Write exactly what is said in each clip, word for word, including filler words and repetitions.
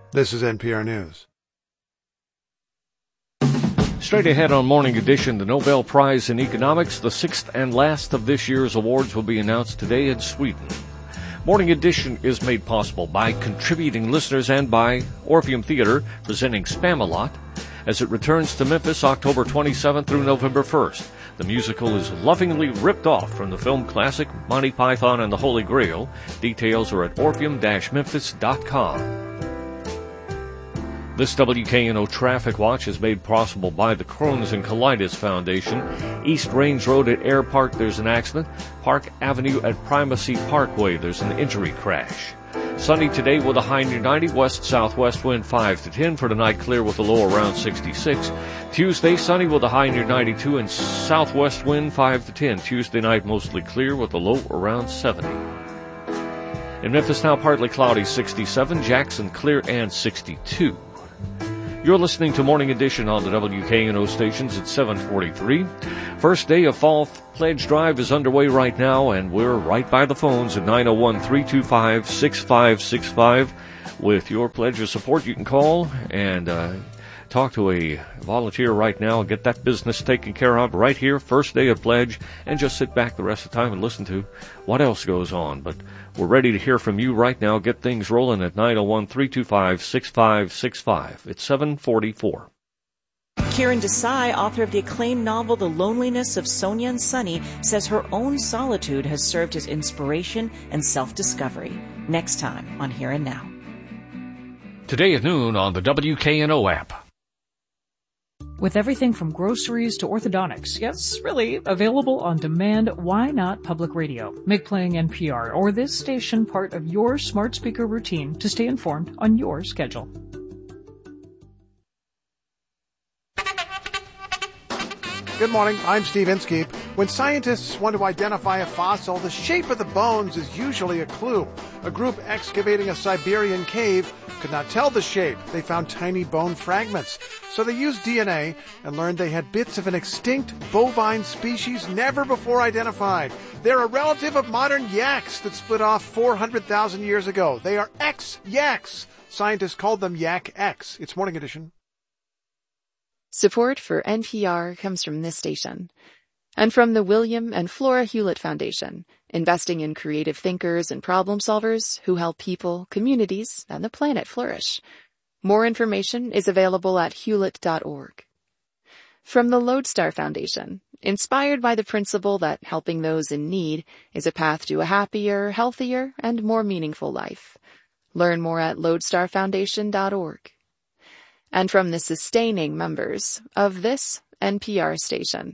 This is N P R News. Straight ahead on Morning Edition, the Nobel Prize in Economics, the sixth and last of this year's awards, will be announced today in Sweden. Morning Edition is made possible by contributing listeners and by Orpheum Theater, presenting Spamalot, as it returns to Memphis October twenty-seventh through November first. The musical is lovingly ripped off from the film classic Monty Python and the Holy Grail. Details are at orpheum dash memphis dot com. This W K N O Traffic Watch is made possible by the Crohn's and Colitis Foundation. East Range Road at Air Park, there's an accident. Park Avenue at Primacy Parkway, there's an injury crash. Sunny today with a high near ninety, west-southwest wind five to ten. For tonight, clear with a low around sixty-six. Tuesday, sunny with a high near ninety-two and southwest wind five to ten. Tuesday night, mostly clear with a low around seventy. In Memphis now, partly cloudy, sixty-seven. Jackson, clear and sixty-two. You're listening to Morning Edition on the W K N O stations at seven forty-three. First day of Fall Pledge Drive is underway right now, and we're right by the phones at nine oh one, three two five, six five six five. With your pledge of support, you can call and uh, talk to a volunteer right now and get that business taken care of right here, first day of Pledge, and just sit back the rest of the time and listen to what else goes on. But we're ready to hear from you right now. Get things rolling at nine oh one, three two five, six five six five. It's seven forty-four. Kiran Desai, author of the acclaimed novel The Loneliness of Sonia and Sunny, says her own solitude has served as inspiration and self-discovery. Next time on Here and Now. Today at noon on the W K N O app. With everything from groceries to orthodontics, yes, really, available on demand, why not public radio? Make playing N P R or this station part of your smart speaker routine to stay informed on your schedule. Good morning, I'm Steve Inskeep. When scientists want to identify a fossil, the shape of the bones is usually a clue. A group excavating a Siberian cave could not tell the shape. They found tiny bone fragments. So they used D N A and learned they had bits of an extinct bovine species never before identified. They're a relative of modern yaks that split off four hundred thousand years ago. They are X-yaks. Scientists called them Yak X. It's Morning Edition. Support for N P R comes from this station and from the William and Flora Hewlett Foundation, investing in creative thinkers and problem solvers who help people, communities, and the planet flourish. More information is available at hewlett dot org. From the Lodestar Foundation, inspired by the principle that helping those in need is a path to a happier, healthier, and more meaningful life. Learn more at lodestar foundation dot org. And from the sustaining members of this N P R station.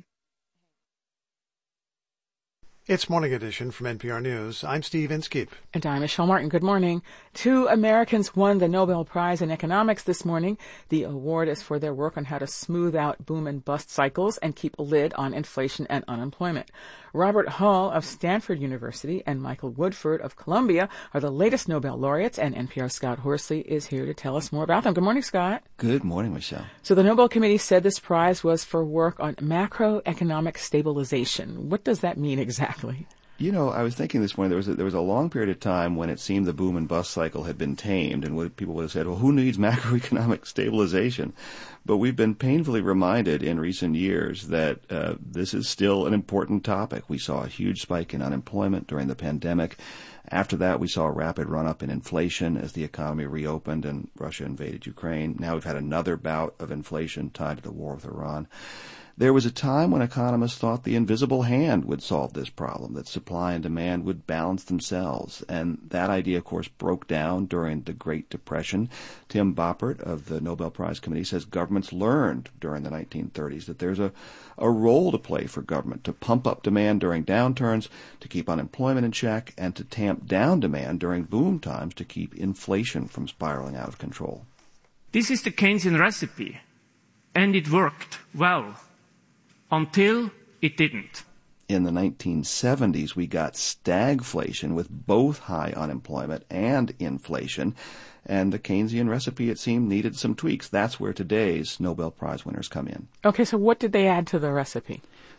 It's Morning Edition from N P R News. I'm Steve Inskeep. And I'm Michelle Martin. Good morning. Two Americans won the Nobel Prize in Economics this morning. The award is for their work on how to smooth out boom and bust cycles and keep a lid on inflation and unemployment. Robert Hall of Stanford University and Michael Woodford of Columbia are the latest Nobel laureates, and N P R's Scott Horsley is here to tell us more about them. Good morning, Scott. Good morning, Michelle. So the Nobel Committee said this prize was for work on macroeconomic stabilization. What does that mean exactly? You know, I was thinking this morning, there was a, there was a long period of time when it seemed the boom and bust cycle had been tamed, and what people would have said, well, who needs macroeconomic stabilization? But we've been painfully reminded in recent years that uh, this is still an important topic. We saw a huge spike in unemployment during the pandemic. After that, we saw a rapid run-up in inflation as the economy reopened and Russia invaded Ukraine. Now we've had another bout of inflation tied to the war with Iran. There was a time when economists thought the invisible hand would solve this problem, that supply and demand would balance themselves. And that idea, of course, broke down during the Great Depression. Tim Boppert of the Nobel Prize Committee says governments learned during the nineteen thirties that there's a, a role to play for government to pump up demand during downturns, to keep unemployment in check, and to tamp down demand during boom times to keep inflation from spiraling out of control. This is the Keynesian recipe, and it worked well. Until it didn't. In the nineteen seventies, we got stagflation with both high unemployment and inflation, and the Keynesian recipe, it seemed, needed some tweaks. That's where today's Nobel Prize winners come in. Okay, so what did they add to the recipe?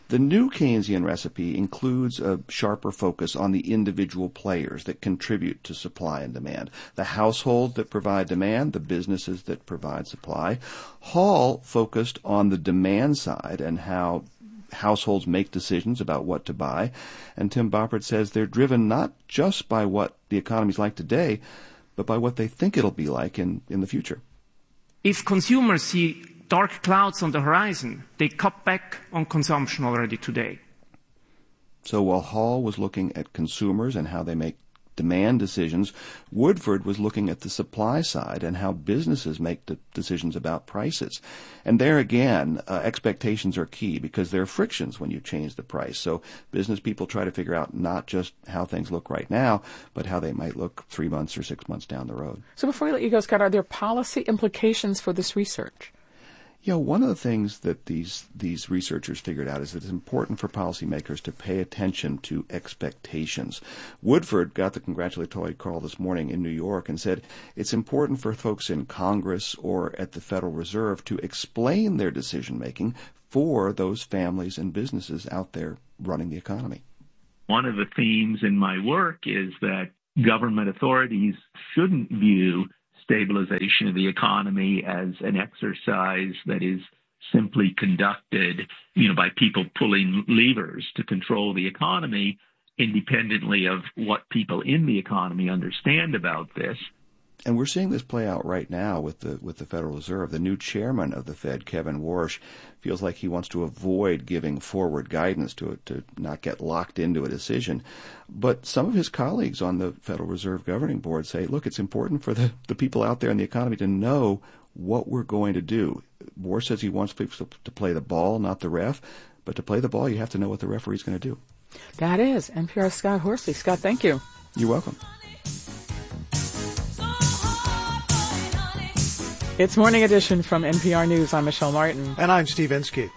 The new Keynesian recipe includes a sharper focus on the individual players that contribute to supply and demand, the households that provide demand, the businesses that provide supply. Hall focused on the demand side and how households make decisions about what to buy. And Tim Boppert says they're driven not just by what the economy's like today, but by what they think it'll be like in, in the future. If consumers see dark clouds on the horizon, they cut back on consumption already today. So while Hall was looking at consumers and how they make demand decisions, Woodford was looking at the supply side and how businesses make de- decisions about prices. And there again, uh, expectations are key because there are frictions when you change the price. So business people try to figure out not just how things look right now, but how they might look three months or six months down the road. So before we let you go, Scott, are there policy implications for this research? You know, one of the things that these these researchers figured out is that it's important for policymakers to pay attention to expectations. Woodford got the congratulatory call this morning in New York and said it's important for folks in Congress or at the Federal Reserve to explain their decision-making for those families and businesses out there running the economy. One of the themes in my work is that government authorities shouldn't view stabilization of the economy as an exercise that is simply conducted, you know, by people pulling levers to control the economy independently of what people in the economy understand about this. And we're seeing this play out right now with the with the Federal Reserve. The new chairman of the Fed, Kevin Warsh, feels like he wants to avoid giving forward guidance to to not get locked into a decision. But some of his colleagues on the Federal Reserve Governing Board say, look, it's important for the, the people out there in the economy to know what we're going to do. Warsh says he wants people to play the ball, not the ref. But to play the ball, you have to know what the referee's going to do. That is N P R's Scott Horsley. Scott, thank you. You're welcome. It's Morning Edition from N P R News. I'm Michelle Martin. And I'm Steve Inskeep.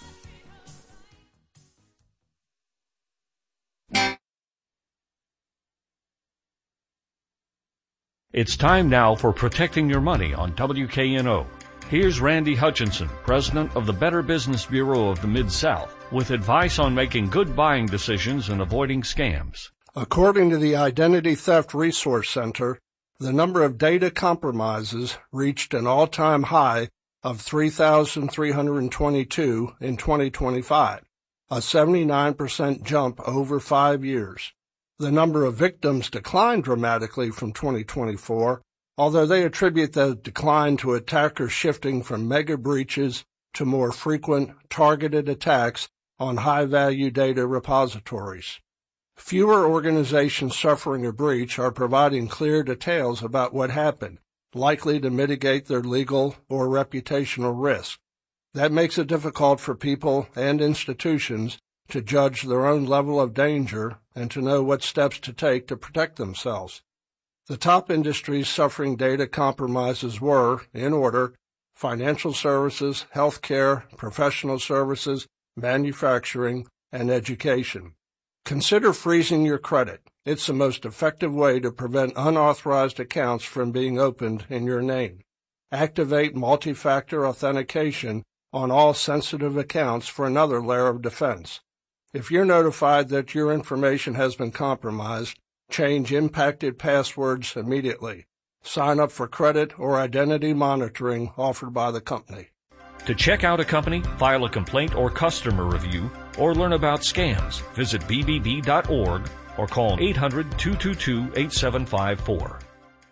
It's time now for Protecting Your Money on W K N O. Here's Randy Hutchinson, president of the Better Business Bureau of the Mid-South, with advice on making good buying decisions and avoiding scams. According to the Identity Theft Resource Center, the number of data compromises reached an all-time high of three thousand three hundred twenty-two in twenty twenty-five, a seventy-nine percent jump over five years. The number of victims declined dramatically from twenty twenty-four, although they attribute the decline to attackers shifting from mega breaches to more frequent targeted attacks on high-value data repositories. Fewer organizations suffering a breach are providing clear details about what happened, likely to mitigate their legal or reputational risk. That makes it difficult for people and institutions to judge their own level of danger and to know what steps to take to protect themselves. The top industries suffering data compromises were, in order, financial services, healthcare, professional services, manufacturing, and education. Consider freezing your credit. It's the most effective way to prevent unauthorized accounts from being opened in your name. Activate multi-factor authentication on all sensitive accounts for another layer of defense. If you're notified that your information has been compromised, change impacted passwords immediately. Sign up for credit or identity monitoring offered by the company. To check out a company, file a complaint or customer review, or learn about scams, visit b b b dot org or call eight hundred, two two two, eight seven five four.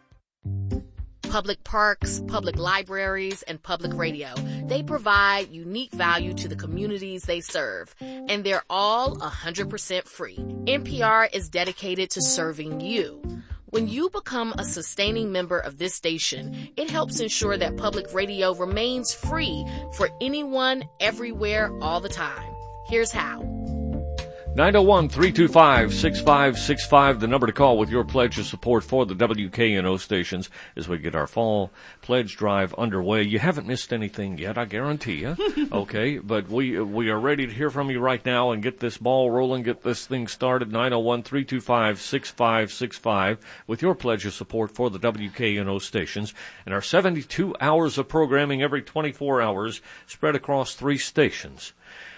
Public parks, public libraries, and public radio. They provide unique value to the communities they serve, and they're all one hundred percent free. N P R is dedicated to serving you. When you become a sustaining member of this station, it helps ensure that public radio remains free for anyone, everywhere, all the time. Here's how. nine oh one, three two five, six five six five, the number to call with your pledge of support for the W K N O stations as we get our fall pledge drive underway. You haven't missed anything yet, I guarantee you. Okay, but we we are ready to hear from you right now and get this ball rolling, get this thing started. nine oh one, three two five, six five six five with your pledge of support for the W K N O stations and our seventy-two hours of programming every twenty-four hours spread across three stations.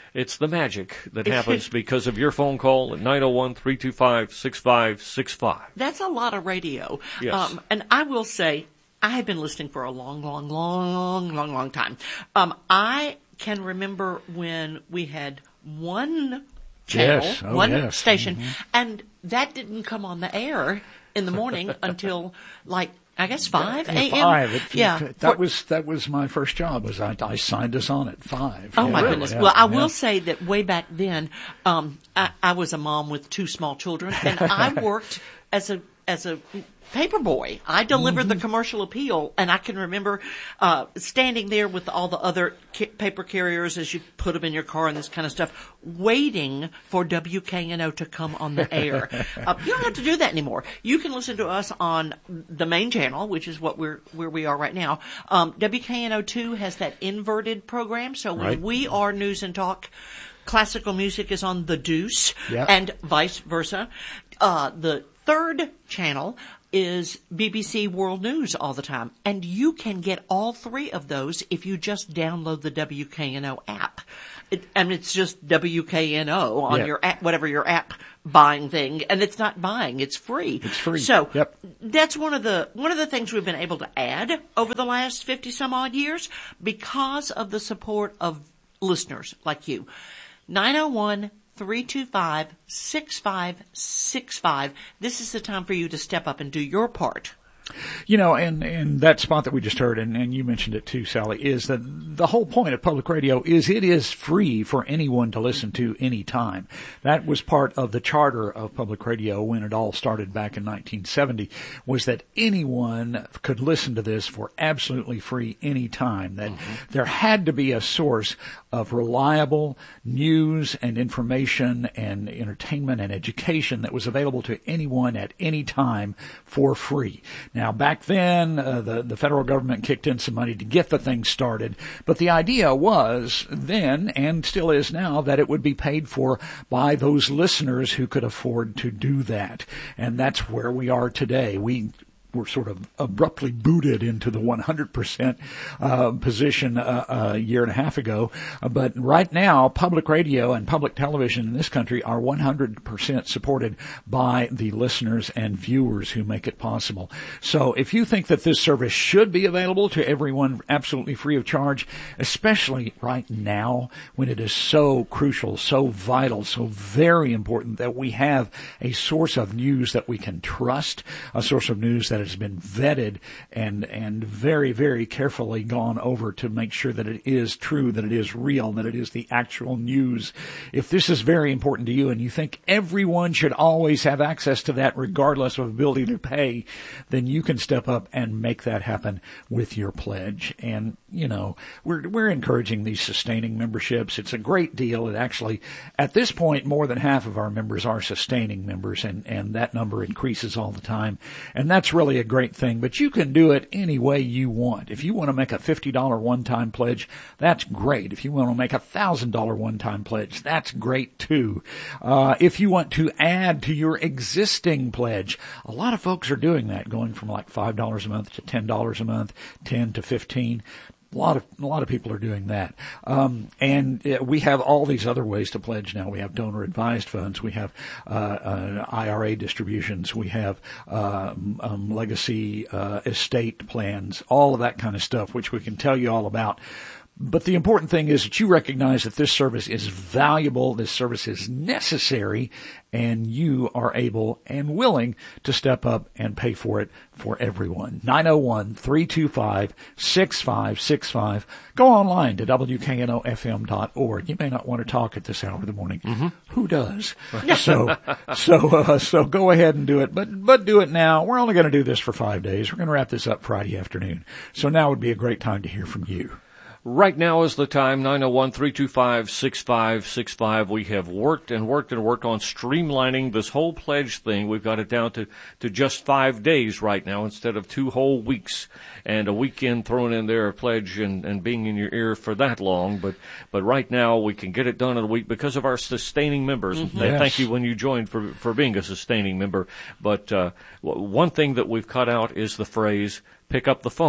It's the magic that happens because of your phone call at nine oh one, three two five, six five six five. That's a lot of radio. Yes. Um, and I will say, I have been listening for a long, long, long, long, long time. Um, I can remember when we had one channel, yes. oh, one yes. station, mm-hmm. and that didn't come on the air in the morning until like I guess five a.m. Five. It, yeah, that for, was that was my first job. Was I, I signed us on at five. Oh yeah, my really, goodness! Yeah, well, I yeah. will say that way back then, um, I, I was a mom with two small children, and I worked as a as a paper boy. I delivered mm-hmm. the commercial appeal, and I can remember uh standing there with all the other ca- paper carriers as you put them in your car and this kind of stuff, waiting for W K N O to come on the air. uh, you don't have to do that anymore. You can listen to us on the main channel, which is what we're where we are right now. Um, W K N O two has that inverted program, so when right. we are News and Talk, classical music is on the Deuce, yep. and vice versa. Uh, the third channel is B B C World News all the time. And you can get all three of those if you just download the W K N O app. It, and it's just W K N O on yeah. your app, whatever your app buying thing. And it's not buying, it's free. It's free. So yep. that's one of the, one of the things we've been able to add over the last fifty some odd years because of the support of listeners like you. nine oh one, three two five, six five six five. This is the time for you to step up and do your part. You know, and, and that spot that we just heard, and, and you mentioned it too, Sally, is that the whole point of public radio is it is free for anyone to listen to any time. That was part of the charter of public radio when it all started back in nineteen seventy, was that anyone could listen to this for absolutely free any time. That mm-hmm. there had to be a source of reliable news and information and entertainment and education that was available to anyone at any time for free. Now, back then, uh, the, the federal government kicked in some money to get the thing started, but the idea was then, and still is now, that it would be paid for by those listeners who could afford to do that. And that's where we are today. We were sort of abruptly booted into the one hundred percent uh, position uh, a year and a half ago. Uh, but right now, public radio and public television in this country are one hundred percent supported by the listeners and viewers who make it possible. So if you think that this service should be available to everyone absolutely free of charge, especially right now when it is so crucial, so vital, so very important that we have a source of news that we can trust, a source of news that has been vetted and and very, very carefully gone over to make sure that it is true, that it is real, that it is the actual news. If this is very important to you and you think everyone should always have access to that regardless of ability to pay, then you can step up and make that happen with your pledge. And, you know, we're we're encouraging these sustaining memberships. It's a great deal. It actually, at this point, more than half of our members are sustaining members, and, and that number increases all the time. And that's really a great thing, but you can do it any way you want. If you want to make a fifty dollars one-time pledge, that's great. If you want to make a one thousand dollars one-time pledge, that's great too. Uh, if you want to add to your existing pledge, a lot of folks are doing that, going from like five dollars a month to ten dollars a month, ten to fifteen. A lot of a lot of people are doing that, um, and uh, we have all these other ways to pledge now. We have donor advised funds, we have uh, uh, I R A distributions, we have uh, um, legacy uh, estate plans, all of that kind of stuff, which we can tell you all about. But the important thing is that you recognize that this service is valuable, this service is necessary, and you are able and willing to step up and pay for it for everyone. nine oh one, three two five, six five six five. Go online to W K N O F M dot org. You may not want to talk at this hour of the morning. Mm-hmm. Who does? so, so, uh, so go ahead and do it, but, but do it now. We're only going to do this for five days. We're going to wrap this up Friday afternoon. So now would be a great time to hear from you. Right now is the time, nine oh one, three two five, six five six five. We have worked and worked and worked on streamlining this whole pledge thing. We've got it down to, to just five days right now instead of two whole weeks and a weekend thrown in there, a pledge and, and being in your ear for that long. But, but right now we can get it done in a week because of our sustaining members. Mm-hmm. Yes. Thank you when you joined for, for being a sustaining member. But, uh, one thing that we've cut out is the phrase, pick up the phone.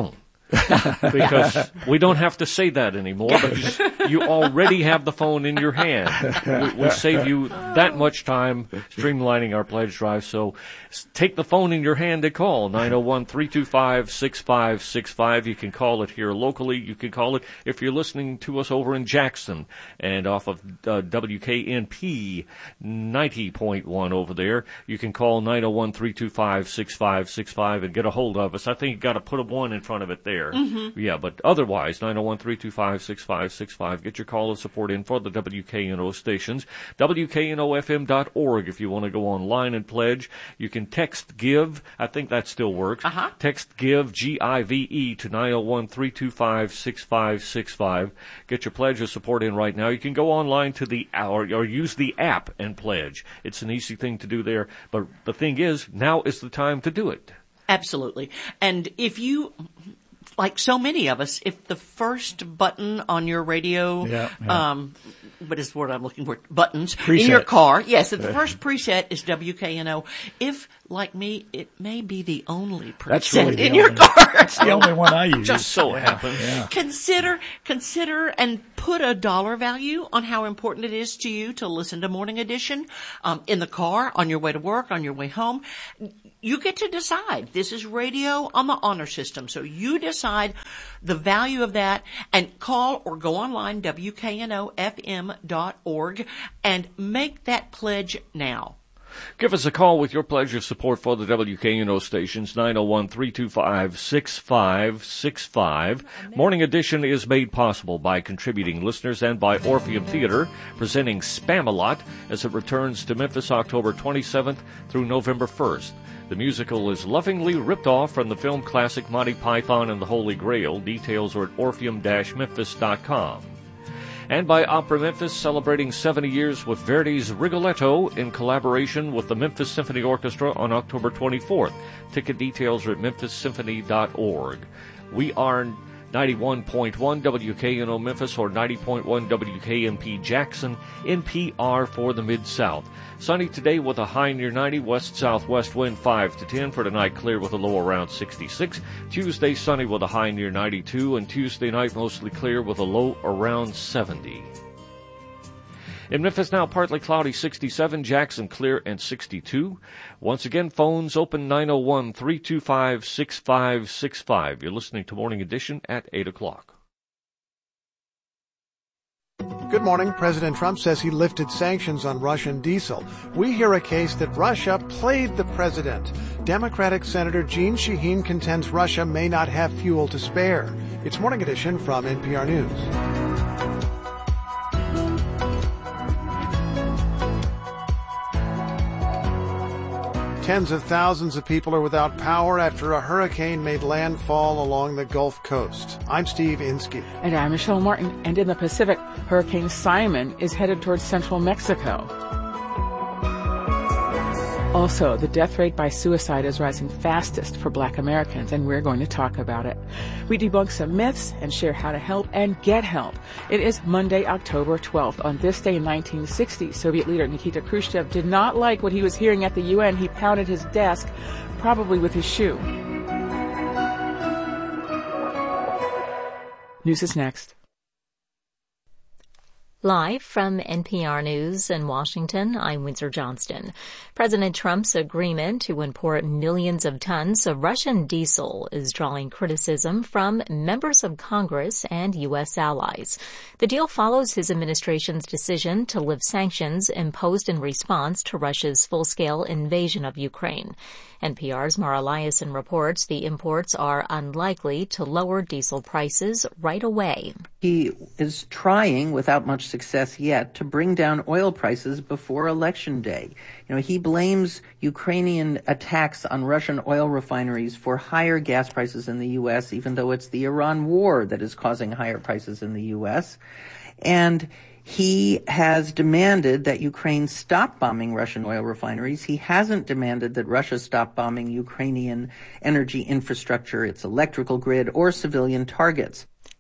because we don't have to say that anymore, because you already have the phone in your hand. We, we save you that much time streamlining our pledge drive. So take the phone in your hand and call nine oh one, three two five, six five six five. You can call it here locally. You can call it if you're listening to us over in Jackson and off of uh, W K N P ninety point one over there. You can call nine oh one, three two five, six five six five and get a hold of us. I think you got to put a one in front of it there. Mm-hmm. Yeah, but otherwise, nine oh one, three two five, six five six five. Get your call of support in for the W K N O stations. W K N O F M dot org if you want to go online and pledge. You can text GIVE. I think that still works. Uh-huh. Text GIVE, G I V E, to nine oh one, three two five, six five six five. Get your pledge of support in right now. You can go online to the, or, or use the app and pledge. It's an easy thing to do there. But the thing is, now is the time to do it. Absolutely. And if you, like so many of us, if the first button on your radio, yeah, yeah. um, what is the word I'm looking for? Buttons preset. In your car. Yes, if the first preset is W K N O. If, like me, it may be the only preset That's really in only, your car. That's the only one I use. Just so it happens. Yeah. Consider, consider and put a dollar value on how important it is to you to listen to Morning Edition, um, in the car, on your way to work, on your way home. You get to decide. This is radio on the honor system. So you decide the value of that and call or go online, W K N O F M dot org, and make that pledge now. Give us a call with your pledge of support for the W K N O stations, nine oh one, three two five, six five six five. Morning Edition is made possible by contributing listeners and by Orpheum Theater, presenting Spam-A-Lot as it returns to Memphis October twenty-seventh through November first. The musical is lovingly ripped off from the film classic Monty Python and the Holy Grail. Details are at orpheum dash memphis dot com. And by Opera Memphis, celebrating seventy years with Verdi's Rigoletto in collaboration with the Memphis Symphony Orchestra on October twenty-fourth. Ticket details are at memphis symphony dot org. We are ninety-one point one W K N O Memphis or ninety point one W K M P Jackson, N P R for the Mid-South. Sunny today with a high near ninety, west-southwest wind five to ten. For tonight, clear with a low around sixty-six. Tuesday, sunny with a high near ninety-two, and Tuesday night, mostly clear with a low around seventy. In Memphis now, partly cloudy, sixty-seven. Jackson, clear and sixty-two. Once again, phones open nine oh one, three two five, six five six five. You're listening to Morning Edition at eight o'clock. Good morning. President Trump says he lifted sanctions on Russian diesel. We hear a case that Russia played the president. Democratic Senator Jeanne Shaheen contends Russia may not have fuel to spare. It's Morning Edition from N P R News. Tens of thousands of people are without power after a hurricane made landfall along the Gulf Coast. I'm Steve Inskeep. And I'm Michelle Martin. And in the Pacific, Hurricane Simon is headed towards central Mexico. Also, the death rate by suicide is rising fastest for Black Americans, and we're going to talk about it. We debunk some myths and share how to help and get help. It is Monday, October twelfth. On this day in nineteen sixty, Soviet leader Nikita Khrushchev did not like what he was hearing at the U N. He pounded his desk, probably with his shoe. News is next. Live from N P R News in Washington, I'm Windsor Johnston. President Trump's agreement to import millions of tons of Russian diesel is drawing criticism from members of Congress and U S allies. The deal follows his administration's decision to lift sanctions imposed in response to Russia's full-scale invasion of Ukraine. N P R's Mara Liasson reports the imports are unlikely to lower diesel prices right away. He is trying, without much success yet, to bring down oil prices before Election Day. You know, he blames Ukrainian attacks on Russian oil refineries for higher gas prices in the U S, even though it's the Iran war that is causing higher prices in the U S. And he has demanded that Ukraine stop bombing Russian oil refineries. He hasn't demanded that Russia stop bombing Ukrainian energy infrastructure, its electrical grid, or civilian targets.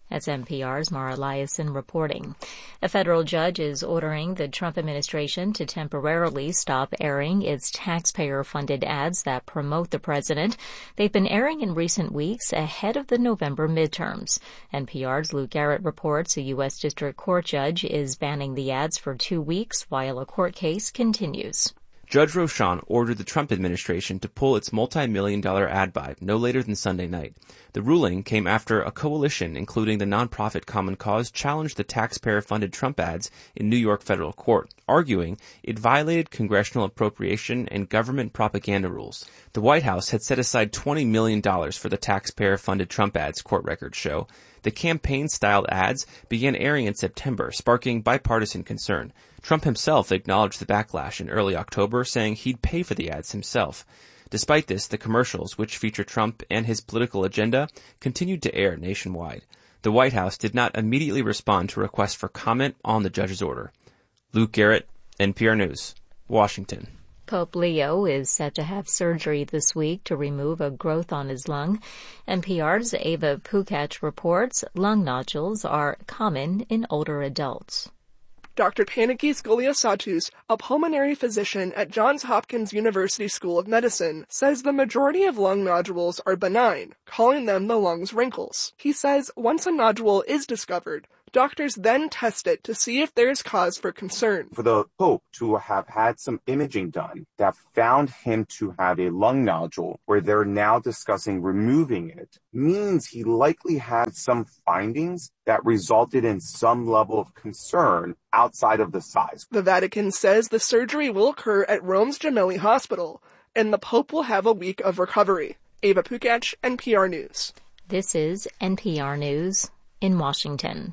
That's N P R's Mara Liasson reporting. A federal judge is ordering the Trump administration to temporarily stop airing its taxpayer-funded ads that promote the president. They've been airing in recent weeks ahead of the November midterms. N P R's Luke Garrett reports a U S District Court judge is banning the ads for two weeks while a court case continues. Judge Rochon ordered the Trump administration to pull its multi-million dollar ad buy no later than Sunday night. The ruling came after a coalition, including the nonprofit Common Cause, challenged the taxpayer-funded Trump ads in New York federal court, arguing it violated congressional appropriation and government propaganda rules. The White House had set aside twenty million dollars for the taxpayer-funded Trump ads, court records show. The campaign-styled ads began airing in September, sparking bipartisan concern. Trump himself acknowledged the backlash in early October, saying he'd pay for the ads himself. Despite this, the commercials, which feature Trump and his political agenda, continued to air nationwide. The White House did not immediately respond to requests for comment on the judge's order. Luke Garrett, N P R News, Washington. Pope Leo is set to have surgery this week to remove a growth on his lung. N P R's Ava Pukac reports lung nodules are common in older adults. Doctor Panagis Goliasatus, a pulmonary physician at Johns Hopkins University School of Medicine, says the majority of lung nodules are benign, calling them the lung's wrinkles. He says once a nodule is discovered, doctors then test it to see if there is cause for concern. For the Pope to have had some imaging done that found him to have a lung nodule where they're now discussing removing it means he likely had some findings that resulted in some level of concern outside of the size. The Vatican says the surgery will occur at Rome's Gemelli Hospital, and the Pope will have a week of recovery. Ava Pukac, N P R News. This is N P R News in Washington.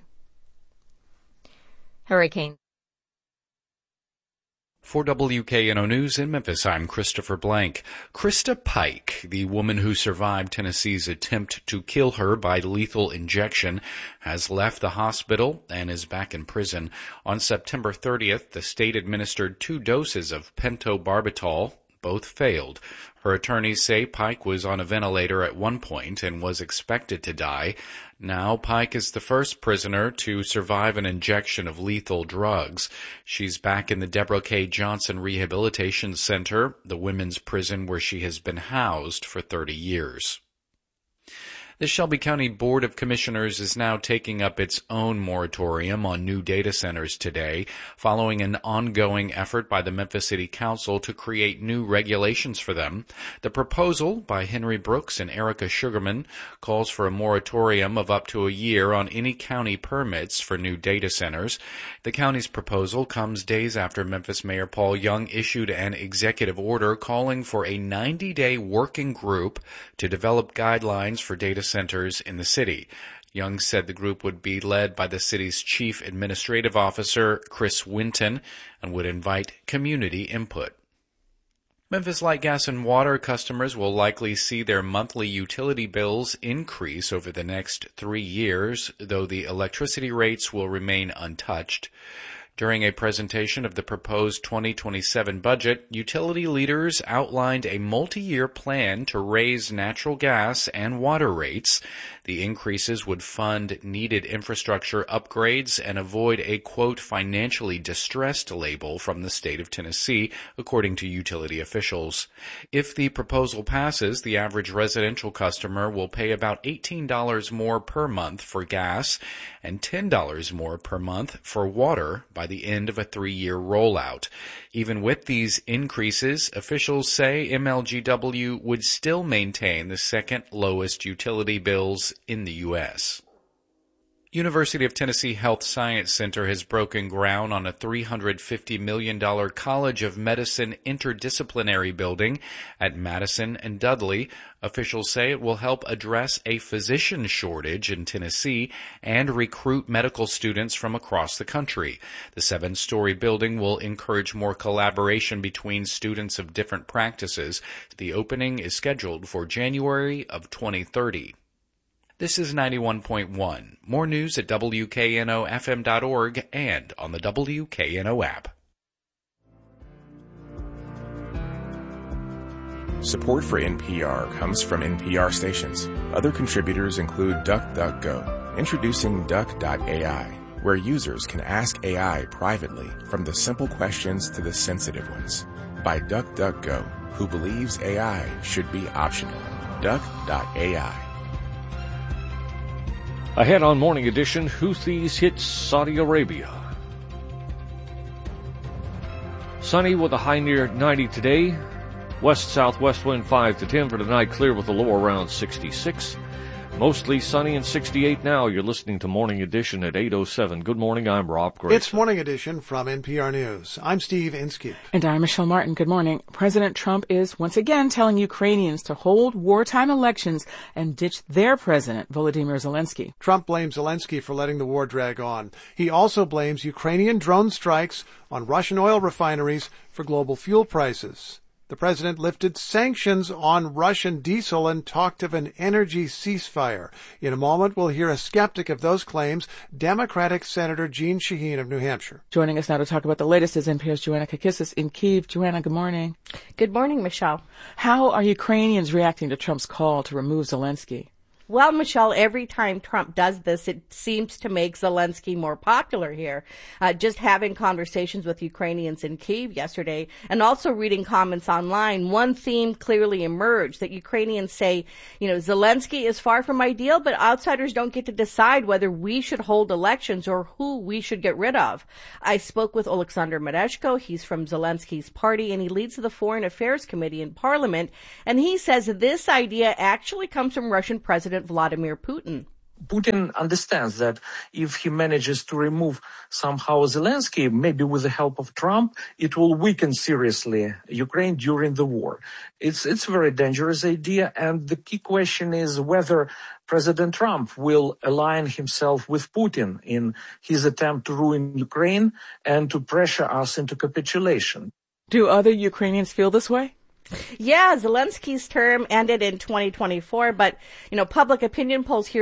Hurricane. For W K N O News in Memphis, I'm Christopher Blank. Krista Pike, the woman who survived Tennessee's attempt to kill her by lethal injection, has left the hospital and is back in prison. On September thirtieth, the state administered two doses of pentobarbital. Both failed. Her attorneys say Pike was on a ventilator at one point and was expected to die. Now Pike is the first prisoner to survive an injection of lethal drugs. She's back in the Deborah K. Johnson Rehabilitation Center, the women's prison where she has been housed for thirty years. The Shelby County Board of Commissioners is now taking up its own moratorium on new data centers today, following an ongoing effort by the Memphis City Council to create new regulations for them. The proposal by Henry Brooks and Erica Sugarman calls for a moratorium of up to a year on any county permits for new data centers. The county's proposal comes days after Memphis Mayor Paul Young issued an executive order calling for a ninety-day working group to develop guidelines for data centers in the city. Young said the group would be led by the city's chief administrative officer, Chris Winton, and would invite community input. Memphis Light Gas and Water customers will likely see their monthly utility bills increase over the next three years, though the electricity rates will remain untouched. During a presentation of the proposed twenty twenty-seven budget, utility leaders outlined a multi-year plan to raise natural gas and water rates. The increases would fund needed infrastructure upgrades and avoid a, quote, financially distressed label from the state of Tennessee, according to utility officials. If the proposal passes, the average residential customer will pay about eighteen dollars more per month for gas and ten dollars more per month for water by the end of a three-year rollout. Even with these increases, officials say M L G W would still maintain the second lowest utility bills in the U S University of Tennessee Health Science Center has broken ground on a three hundred fifty million dollars College of Medicine interdisciplinary building at Madison and Dudley. Officials say it will help address a physician shortage in Tennessee and recruit medical students from across the country. The seven-story building will encourage more collaboration between students of different practices. The opening is scheduled for January of twenty thirty. This is ninety-one point one. More news at W K N O F M dot org and on the W K N O app. Support for N P R comes from N P R stations. Other contributors include DuckDuckGo, Introducing Duck dot A I, where users can ask A I privately from the simple questions to the sensitive ones. By DuckDuckGo, who believes A I should be optional. Duck dot A I. Ahead on Morning Edition, Houthis hit Saudi Arabia. Sunny with a high near ninety today. West-southwest wind five to ten for tonight, clear with a low around sixty-six. Mostly sunny and sixty-eight now. You're listening to Morning Edition at eight oh seven. Good morning, I'm Rob Gray. It's Morning Edition from N P R News. I'm Steve Inskeep. And I'm Michelle Martin. Good morning. President Trump is once again telling Ukrainians to hold wartime elections and ditch their president, Volodymyr Zelensky. Trump blames Zelensky for letting the war drag on. He also blames Ukrainian drone strikes on Russian oil refineries for global fuel prices. The president lifted sanctions on Russian diesel and talked of an energy ceasefire. In a moment, we'll hear a skeptic of those claims, Democratic Senator Jeanne Shaheen of New Hampshire. Joining us now to talk about the latest is N P R's Joanna Kakissis in Kyiv. Joanna, good morning. Good morning, Michelle. How are Ukrainians reacting to Trump's call to remove Zelensky? Well, Michelle, every time Trump does this, it seems to make Zelensky more popular here. Uh, just having conversations with Ukrainians in Kyiv yesterday and also reading comments online, one theme clearly emerged that Ukrainians say, you know, Zelensky is far from ideal, but outsiders don't get to decide whether we should hold elections or who we should get rid of. I spoke with Oleksandr Mereshko. He's from Zelensky's party, and he leads the Foreign Affairs Committee in Parliament. And he says this idea actually comes from Russian President Vladimir Putin. Putin understands that if he manages to remove somehow Zelensky, maybe with the help of Trump, it will weaken seriously Ukraine during the war. It's it's a very dangerous idea, and the key question is whether President Trump will align himself with Putin in his attempt to ruin Ukraine and to pressure us into capitulation. Do other Ukrainians feel this way? Yeah, Zelensky's term ended in twenty twenty-four, but, you know, public opinion polls here